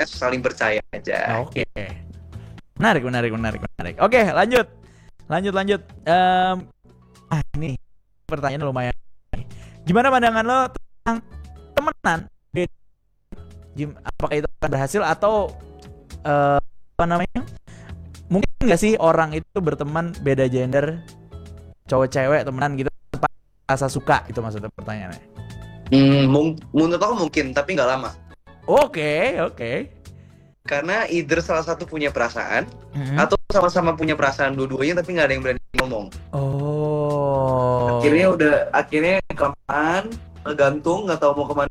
saling percaya aja. Oke. Menarik. Oke, lanjut. Ini pertanyaan lumayan. Gimana pandangan lo tentang temenan? Apakah itu akan berhasil atau apa namanya? Mungkin nggak sih orang itu berteman beda gender, cowok cewek temenan gitu tanpa rasa suka, itu maksudnya pertanyaannya. Menurut aku mungkin, tapi nggak lama. Oke. Karena either salah satu punya perasaan atau sama-sama punya perasaan dua-duanya tapi nggak ada yang berani ngomong. Oh. Akhirnya kelamaan, ngegantung, nggak tahu mau kemana.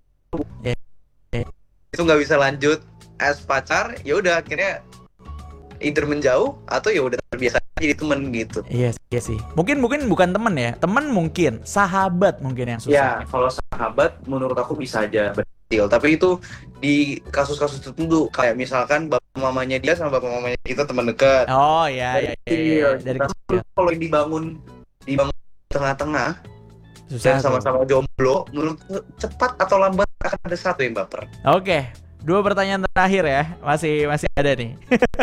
Itu nggak bisa lanjut as pacar, ya udah akhirnya either menjauh atau ya udah terbiasa jadi teman gitu. Iya sih. Mungkin bukan teman ya. Teman mungkin, sahabat mungkin yang susah. Ya, kalau sahabat menurut aku bisa aja berhasil. Tapi itu di kasus-kasus tertentu kayak misalkan bapak mamanya dia sama bapak mamanya kita teman dekat. Oh iya. Dari kecil. Kalau dibangun tengah-tengah Susah. dan sama-sama jomblo, menurutku cepat atau lambat akan ada satu yang baper. Oke. 2 pertanyaan terakhir ya. Masih ada nih.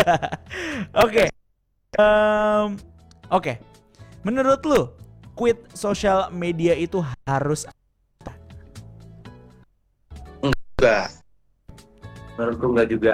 Oke. Menurut lu, quit sosial media itu harus apa? Enggak. Menurutku enggak juga.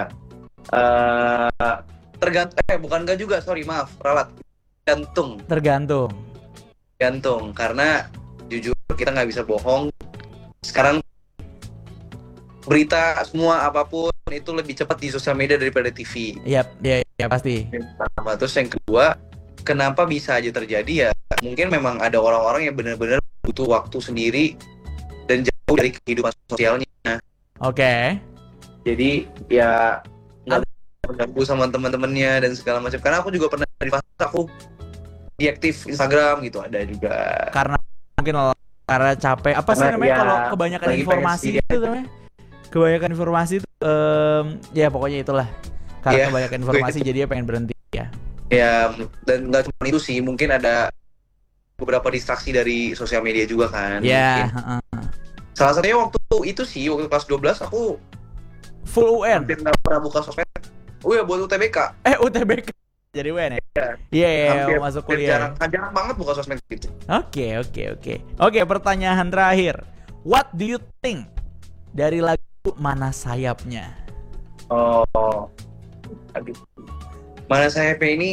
Bukan enggak juga, ralat. Tergantung. Karena jujur kita nggak bisa bohong. Sekarang berita semua apapun itu lebih cepat di sosial media daripada TV. Iya pasti. Terus yang kedua, kenapa bisa aja terjadi ya? Mungkin memang ada orang-orang yang benar-benar butuh waktu sendiri dan jauh dari kehidupan sosialnya. Oke. Jadi ya nggak mengganggu sama teman-temannya dan segala macam. Karena aku juga pernah di fase aku diaktif Instagram gitu, ada juga. Karena capek. Apa sih namanya kalau kebanyakan informasi itu namanya? Kebanyakan informasi itu ya pokoknya itulah. Karena kebanyakan informasi jadi dia pengen berhenti ya. Ya, dan nggak cuma itu sih, mungkin ada beberapa distraksi dari sosial media juga kan. Ya. Salah satunya waktu kelas 12 aku full UN. Hampir nggak pernah buka sosmed. Oh ya, buat UTBK. UTBK. Jadi UN ya? Iya, masuk kuliah. Jarang banget buka sosmed gitu. Oke, pertanyaan terakhir. What do you think dari lagu Mana Sayapnya? Mana Sayapnya ini,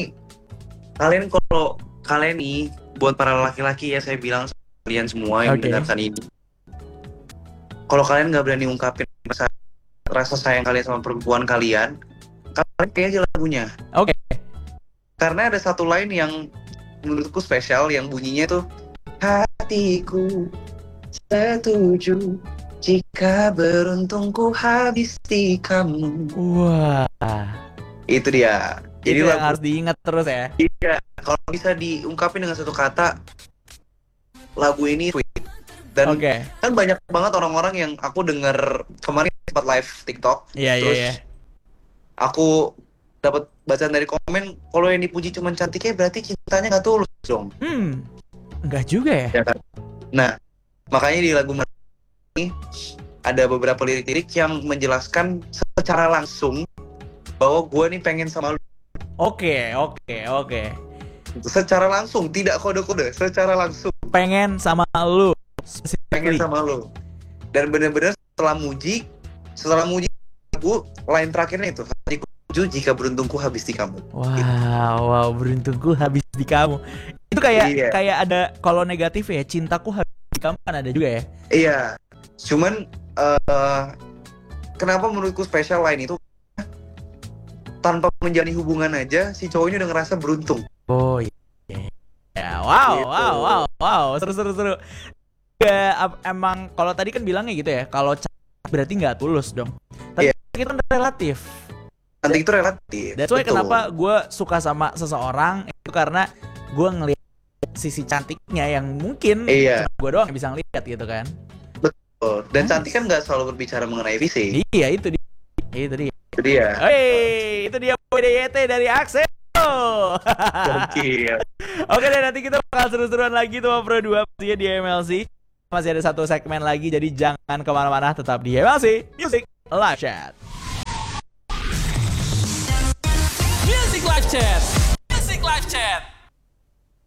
kalian nih, buat para laki-laki ya, saya bilang kalian semua yang mendengarkan ini, kalau kalian nggak berani ungkapin rasa sayang kalian sama perempuan kalian kayak aja lagunya. Oke. Karena ada satu line yang menurutku spesial, yang bunyinya tuh, hatiku setuju jika beruntungku habis di kamu. Wah. Itu dia. Jadi itu yang harus diingat terus ya. Iya. Kalau bisa diungkapin dengan satu kata, lagu ini sweet. Dan kan banyak banget orang-orang yang aku denger kemarin sempat live TikTok. Iya. Aku dapat bacaan dari komen, kalau yang dipuji cuma cantiknya berarti cintanya nggak tulus dong. Enggak juga ya. Kan? Nah, makanya di lagu ini ada beberapa lirik-lirik yang menjelaskan secara langsung bahwa gue nih pengen sama lu. Oke. Secara langsung, tidak kode-kode, secara langsung. Pengen sama lu. Dan benar-benar setelah muji lagu, line terakhirnya itu, hatiku setuju jika beruntungku habis di kamu. Wow, beruntungku habis di kamu. Itu kayak ada, kalau negatif ya, cintaku habis di kamu kan ada juga ya. Iya. Cuman kenapa menurutku spesial line itu, tanpa menjalin hubungan aja si cowoknya udah ngerasa beruntung. Oh iya. Ya, wow, seru. Ya, emang kalau tadi kan bilangnya gitu ya, kalau berarti nggak tulus dong. Tapi itu kan relatif. Nanti itu relatif. That's why kenapa gue suka sama seseorang itu karena gue ngeliat sisi cantiknya yang mungkin gue doang yang bisa ngeliat gitu kan. Betul. Dan cantik kan nggak selalu berbicara mengenai fisik. Iya, itu dia. Hey, itu dia PDYT dari Axel. Oke deh, nanti kita bakal seru-seruan lagi tuh Pro 2 pastinya di MLC. Masih ada satu segmen lagi, jadi jangan kemana-mana, tetap di MLC Music Live Chat. chat.